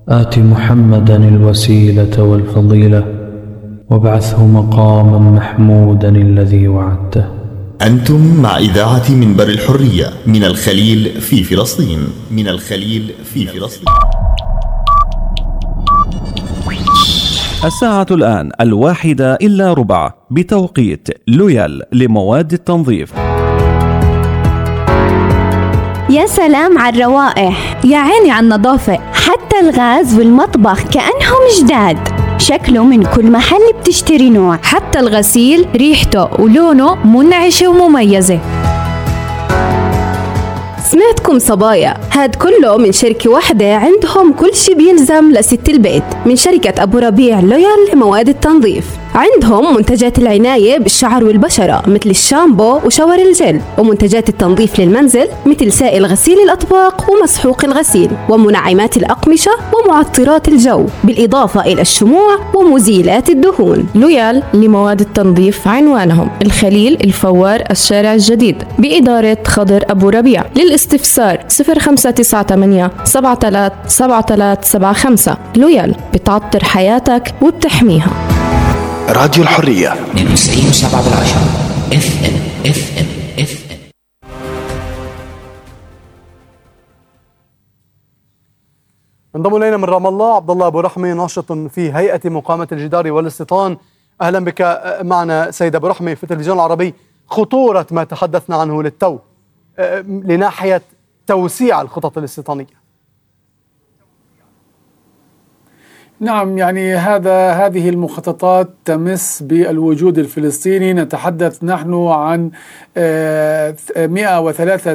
آت محمدا الوسيلة والفضيلة وابعثه مقاما محمودا الذي وعدته. أنتم مع إذاعة منبر الحرية من الخليل في فلسطين. الساعة الآن 1:01 بتوقيت لويال لمواد التنظيف. يا سلام على الروائح، يا عيني على النظافة، حتى الغاز والمطبخ كأنهم جداد. شكله من كل محل بتشتري نوع، حتى الغسيل ريحته ولونه منعشة ومميزة. سمعتكم صبايا، هاد كله من شركة واحدة عندهم كل شي بيلزم لست البيت، من شركة أبو ربيع لويال لمواد التنظيف. عندهم منتجات العناية بالشعر والبشرة مثل الشامبو وشاور الجل، ومنتجات التنظيف للمنزل مثل سائل غسيل الأطباق ومسحوق الغسيل، ومنعمات الأقمشة ومعطرات الجو، بالإضافة إلى الشموع ومزيلات الدهون. لويال لمواد التنظيف عنوانهم الخليل الفوار الشارع الجديد بإدارة خضر أبو ربيع. للاستفسار 0598 737375. لويال بتعطر حياتك وبتحميها. راديو الحرية 92.7 FM. انضم الينا من رام الله عبد الله ابو رحمه، ناشط في هيئه مقاومه الجدار والاستيطان. اهلا بك معنا سيد ابو رحمه في التلفزيون العربي. خطوره ما تحدثنا عنه للتو لناحيه توسيع الخطط الاستيطانيه. نعم، يعني هذه المخططات تمس بالوجود الفلسطيني. نتحدث نحن عن 103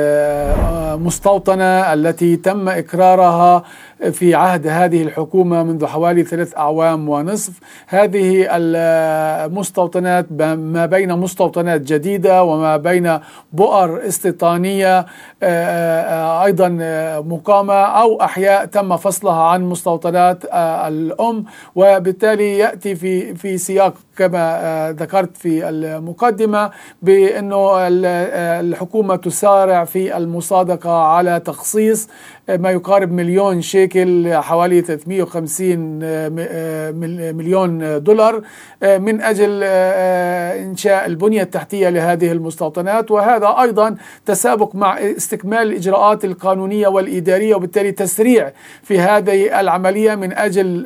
مستوطنة التي تم إقرارها في عهد هذه الحكومة منذ حوالي 3 أعوام ونصف. هذه المستوطنات ما بين مستوطنات جديدة وما بين بؤر استيطانية أيضا مقامة أو أحياء تم فصلها عن مستوطنات الأم، وبالتالي يأتي في سياق كما ذكرت في المقدمة بأنه الحكومة تسارع في المصادقة على تخصيص ما يقارب مليون شيكل، حوالي 350 مليون دولار، من أجل إنشاء البنية التحتية لهذه المستوطنات. وهذا أيضا تسابق مع استكمال الإجراءات القانونية والإدارية، وبالتالي تسريع في هذه العملية من أجل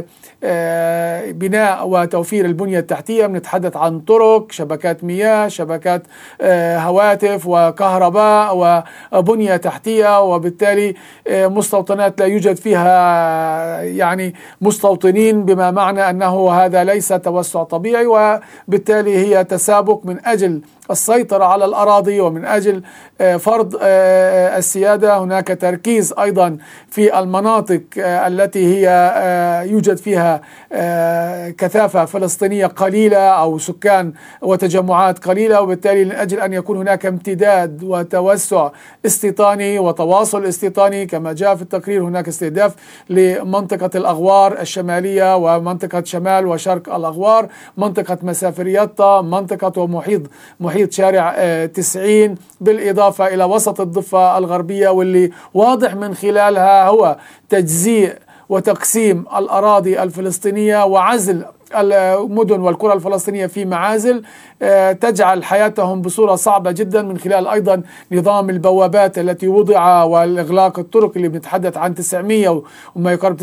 بناء وتوفير البنية التحتية. بنتحدث عن طرق، شبكات مياه، شبكات هواتف وكهرباء وبنية تحتية، وبالتالي مستوطنات لا يوجد فيها يعني مستوطنين، بما معنى أنه هذا ليس توسع طبيعي، وبالتالي هي تسابق من أجل السيطرة على الأراضي ومن أجل فرض السيادة. هناك تركيز أيضا في المناطق التي هي يوجد فيها كثافة فلسطينية قليلة أو سكان وتجمعات قليلة، وبالتالي من أجل أن يكون هناك امتداد وتوسع استيطاني وتواصل استيطاني. كما جاء في التقرير هناك استهداف لمنطقة الأغوار الشمالية ومنطقة شمال وشرق الأغوار، منطقة مسافريطة، منطقة ومحيط شارع 90، بالإضافة إلى وسط الضفة الغربية، واللي واضح من خلالها هو تجزيء وتقسيم الأراضي الفلسطينية وعزل المدن والقرى الفلسطينية في معازل تجعل حياتهم بصورة صعبة جدا، من خلال أيضا نظام البوابات التي وضع والإغلاق الطرق اللي بنتحدث عن 900 وما يقارب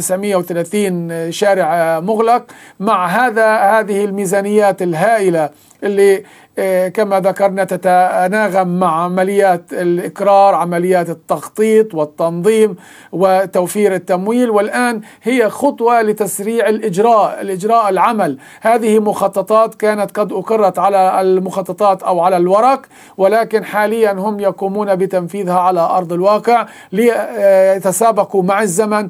930 شارع مغلق. مع هذه الميزانيات الهائلة اللي كما ذكرنا تتناغم مع عمليات الإقرار، عمليات التخطيط والتنظيم وتوفير التمويل، والآن هي خطوة لتسريع الإجراء العمل. هذه مخططات كانت قد أقرت على المخططات أو على الورق، ولكن حاليا هم يقومون بتنفيذها على أرض الواقع ليتسابقوا مع الزمن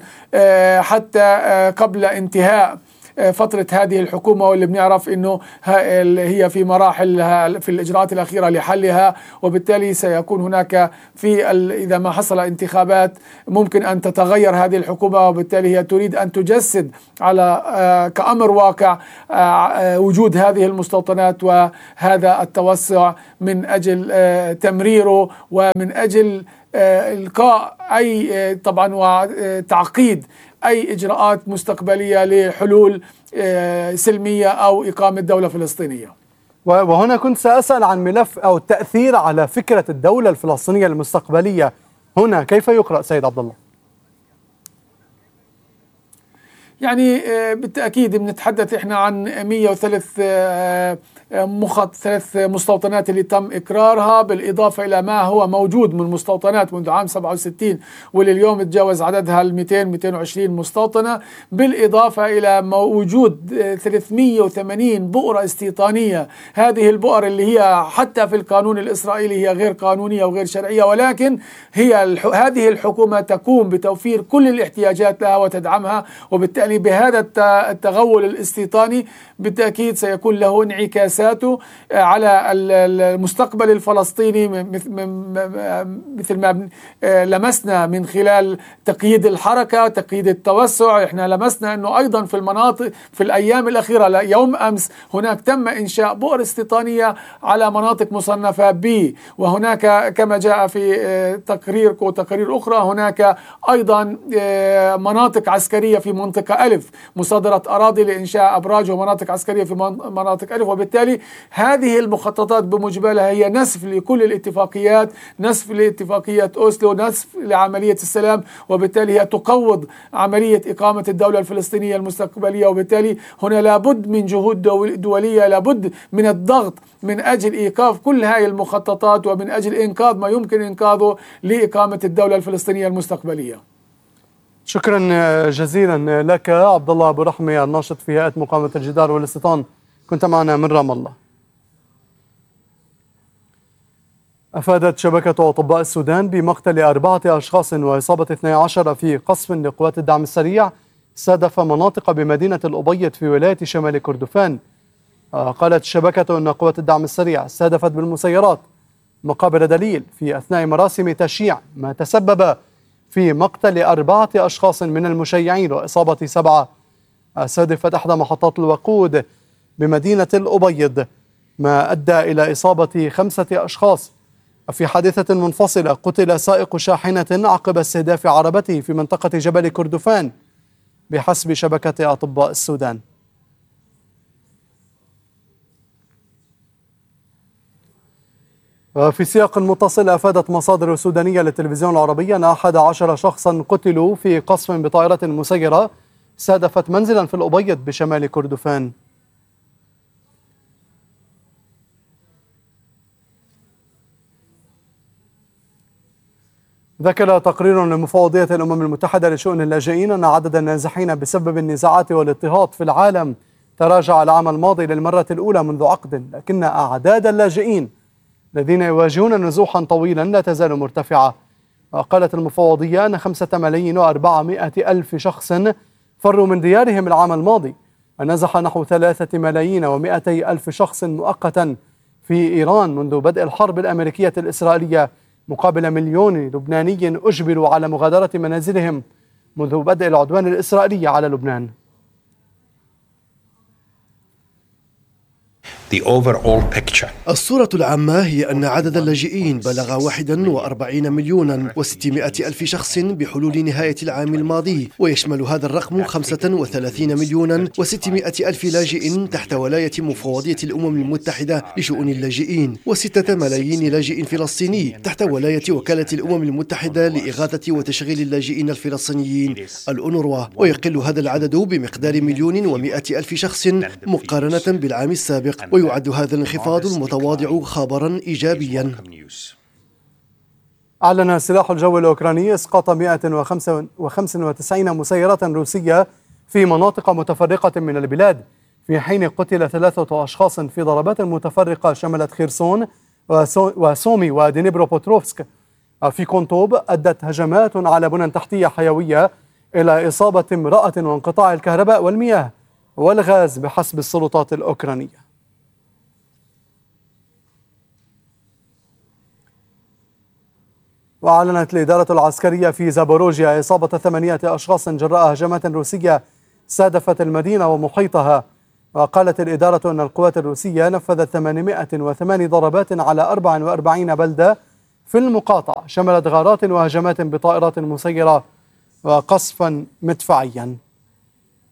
حتى قبل انتهاء فترة هذه الحكومة، واللي بنعرف انه هي في مراحل في الاجراءات الاخيرة لحلها، وبالتالي سيكون هناك اذا ما حصل انتخابات ممكن ان تتغير هذه الحكومة، وبالتالي هي تريد ان تجسد على كأمر واقع وجود هذه المستوطنات وهذا التوسع من اجل تمريره ومن اجل إلقاء أي طبعا وتعقيد أي إجراءات مستقبلية لحلول سلمية أو إقامة دولة فلسطينية. وهنا كنت سأسأل عن ملف أو التأثير على فكرة الدولة الفلسطينية المستقبلية هنا كيف يقرأ سيد عبد الله؟ يعني بالتأكيد بنتحدث إحنا عن 103 ثلاث مستوطنات اللي تم إقرارها، بالإضافة إلى ما هو موجود من مستوطنات منذ عام 67 ولليوم تجاوز عددها 200-220 مستوطنة، بالإضافة إلى وجود 380 بؤرة استيطانية. هذه البؤر اللي هي حتى في القانون الإسرائيلي هي غير قانونية وغير شرعية، ولكن هذه الحكومة تقوم بتوفير كل الاحتياجات لها وتدعمها، وبالتالي بهذا التغول الاستيطاني بالتأكيد سيكون له انعكاساته على المستقبل الفلسطيني، مثل ما لمسنا من خلال تقييد الحركة، تقييد التوسع. احنا لمسنا انه ايضا في المناطق في الايام الاخيرة، يوم امس هناك تم انشاء بؤر استيطانية على مناطق مصنفة B، وهناك كما جاء في تقارير اخرى هناك ايضا مناطق عسكرية في منطقة ألف، مصادرة أراضي لإنشاء أبراج ومناطق عسكرية في مناطق ألف. وبالتالي هذه المخططات بمجملها هي نسف لكل الاتفاقيات، نسف لاتفاقية أوسلو، نسف لعملية السلام، وبالتالي هي تقوض عملية إقامة الدولة الفلسطينية المستقبلية. وبالتالي هنا لابد من جهود دولية، لابد من الضغط من أجل إيقاف كل هذه المخططات ومن أجل إنقاذ ما يمكن إنقاذه لإقامة الدولة الفلسطينية المستقبلية. شكرا جزيلا لك عبد الله أبو رحمة، الناشط في هيئة مقاومة الجدار والاستيطان، كنت معنا من رام الله. أفادت شبكة أطباء السودان بمقتل 4 أشخاص وإصابة 12 في قصف لقوات الدعم السريع استهدف مناطق بمدينة الأبيض في ولاية شمال كردفان. قالت الشبكة أن قوات الدعم السريع استهدفت بالمسيرات مقابر دليل في أثناء مراسم تشييع، ما تسبب في مقتل 4 أشخاص من المشيعين وإصابة 7. استهدفت إحدى محطات الوقود بمدينة الأبيض، ما أدى إلى إصابة 5 أشخاص. في حادثة منفصلة قتل سائق شاحنة عقب استهداف عربته في منطقة جبل كردفان بحسب شبكة أطباء السودان. وفي سياق متصل أفادت مصادر سودانية للتلفزيون العربي أن 11 شخصا قتلوا في قصف بطائرة مسيرة استهدفت منزلا في الأبيض بشمال كردفان. ذكر تقرير لمفوضية الأمم المتحدة لشؤون اللاجئين أن عدد النازحين بسبب النزاعات والاضطهاد في العالم تراجع العام الماضي للمرة الأولى منذ عقد، لكن أعداد اللاجئين الذين يواجهون نزوحا طويلا لا تزال مرتفعة. وقالت المفوضية أن 5,400,000 شخص فروا من ديارهم العام الماضي، ونزح نحو 3,200,000 شخص مؤقتا في إيران منذ بدء الحرب الأمريكية الإسرائيلية، مقابل 1,000,000 لبناني أجبروا على مغادرة منازلهم منذ بدء العدوان الإسرائيلي على لبنان. الصورة العامة هي أن عدد اللاجئين بلغ 41,600,000 شخص بحلول نهاية العام الماضي، ويشمل هذا الرقم 35,600,000 لاجئ تحت ولاية مفوضية الأمم المتحدة لشؤون اللاجئين، و6 ملايين لاجئ فلسطيني تحت ولاية وكالة الأمم المتحدة لإغاثة وتشغيل اللاجئين الفلسطينيين الأونروا. ويقل هذا العدد بمقدار 1,100,000 شخص مقارنة بالعام السابق، ويعد هذا الانخفاض المتواضع خبرا إيجابيا. أعلن سلاح الجو الأوكراني إسقاط 195 مسيرة روسية في مناطق متفرقة من البلاد، في حين قتل 3 أشخاص في ضربات متفرقة شملت خيرسون وسومي ودنيبروبوتروفسك. في كونتوب أدت هجمات على بنى تحتية حيوية إلى إصابة امرأة وانقطاع الكهرباء والمياه والغاز بحسب السلطات الأوكرانية. وأعلنت الإدارة العسكرية في زابوروجيا إصابة 8 أشخاص جراء هجمات روسية استهدفت المدينة ومحيطها. وقالت الإدارة أن القوات الروسية نفذت 808 ضربات على 44 بلدة في المقاطعة شملت غارات وهجمات بطائرات مسيرة وقصفا مدفعيا.